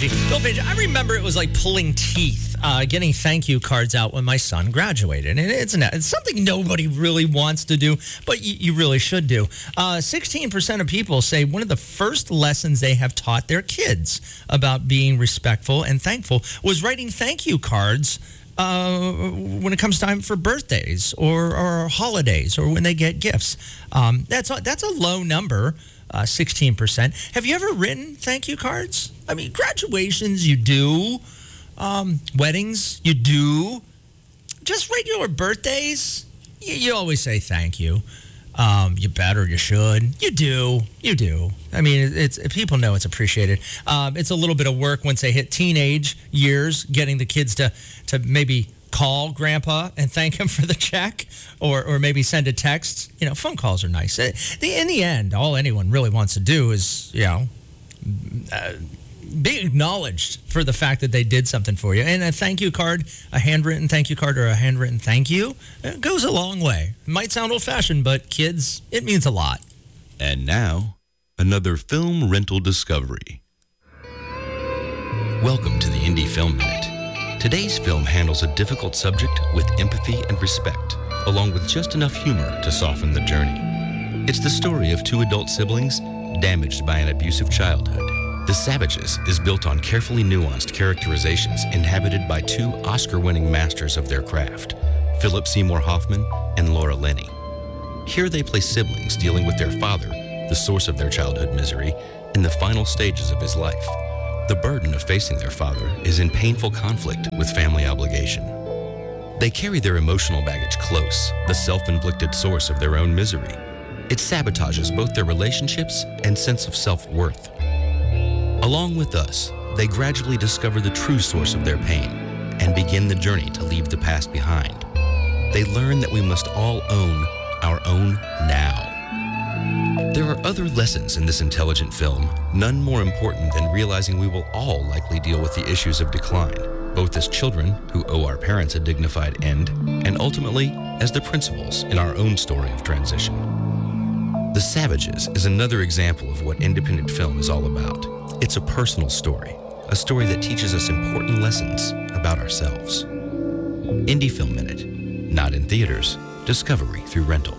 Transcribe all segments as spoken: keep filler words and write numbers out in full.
energy. Bill Page, I remember it was like pulling teeth, uh, getting thank you cards out when my son graduated. And it's, not, it's something nobody really wants to do, but you, you really should do. Uh, sixteen percent of people say one of the first lessons they have taught their kids about being respectful and thankful was writing thank you cards Uh, when it comes time for birthdays or, or holidays or when they get gifts. Um, that's, a, that's a low number, uh, sixteen percent. Have you ever written thank you cards? I mean, graduations, you do. Um, weddings, you do. Just regular birthdays, you, you always say thank you. Um, you better, you should. You do. You do. I mean, it's people know it's appreciated. Um, it's a little bit of work once they hit teenage years, getting the kids to, to maybe call grandpa and thank him for the check or, or maybe send a text. You know, phone calls are nice. Uh, the, in the end, all anyone really wants to do is, you know, uh, be acknowledged for the fact that they did something for you. And a thank you card, a handwritten thank you card or a handwritten thank you, it goes a long way. It might sound old-fashioned, but kids, it means a lot. And now, another film rental discovery. Welcome to the Indie Film Minute. Today's film handles a difficult subject with empathy and respect, along with just enough humor to soften the journey. It's the story of two adult siblings damaged by an abusive childhood. The Savages is built on carefully nuanced characterizations inhabited by two Oscar-winning masters of their craft, Philip Seymour Hoffman and Laura Linney. Here they play siblings dealing with their father, the source of their childhood misery, in the final stages of his life. The burden of facing their father is in painful conflict with family obligation. They carry their emotional baggage close, the self-inflicted source of their own misery. It sabotages both their relationships and sense of self-worth. Along with us, they gradually discover the true source of their pain and begin the journey to leave the past behind. They learn that we must all own our own now. There are other lessons in this intelligent film, none more important than realizing we will all likely deal with the issues of decline, both as children who owe our parents a dignified end, and ultimately as the principals in our own story of transition. The Savages is another example of what independent film is all about. It's a personal story, a story that teaches us important lessons about ourselves. Indie Film Minute, not in theaters, discovery through rental.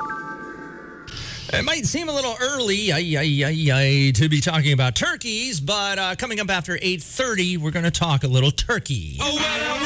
It might seem a little early ay, ay, ay, ay, to be talking about turkeys, but uh, coming up after eight thirty, we're going to talk a little turkey. Oh, well,